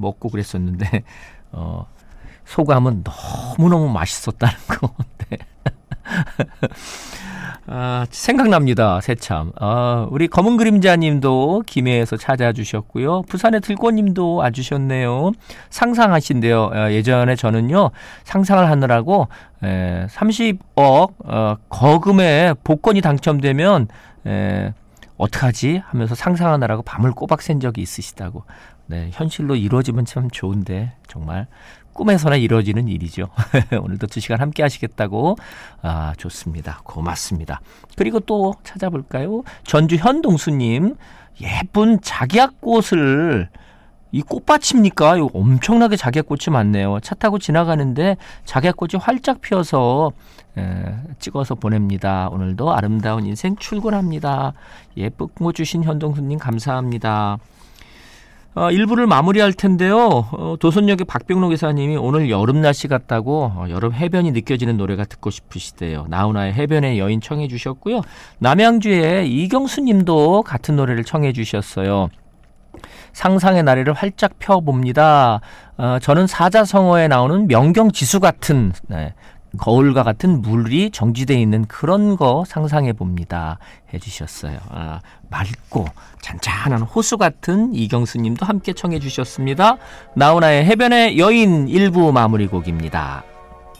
먹고 그랬었는데 소감은 너무너무 맛있었다는 거. 네. 생각납니다. 새참. 우리 검은 그림자님도 김해에서 찾아주셨고요. 부산의 들꽃님도 와주셨네요. 상상하신대요. 예전에 저는요 상상을 하느라고 30억 거금에 복권이 당첨되면 어떡하지 하면서 상상하느라고 밤을 꼬박 샌 적이 있으시다고. 네, 현실로 이루어지면 참 좋은데 정말 꿈에서나 이루어지는 일이죠. 오늘도 2시간 함께 하시겠다고. 좋습니다. 고맙습니다. 그리고 또 찾아볼까요? 전주 현동수님, 예쁜 작약꽃을, 이 꽃밭입니까? 이거 엄청나게 작약꽃이 많네요. 차 타고 지나가는데 작약꽃이 활짝 피어서 찍어서 보냅니다. 오늘도 아름다운 인생 출근합니다. 예쁜 거 주신 현동수님 감사합니다. 1부를 마무리할 텐데요. 도선역의 박병록 기사님이 오늘 여름 날씨 같다고 여름 해변이 느껴지는 노래가 듣고 싶으시대요. 나훈아의 해변의 여인 청해 주셨고요. 남양주의 이경수님도 같은 노래를 청해 주셨어요. 상상의 나래를 활짝 펴봅니다. 저는 사자성어에 나오는 명경지수 같은 거울과 같은 물이 정지되어 있는 그런 거 상상해 봅니다 해주셨어요. 맑고 잔잔한 호수 같은 이경수님도 함께 청해 주셨습니다. 나훈아의 해변의 여인 1부 마무리 곡입니다.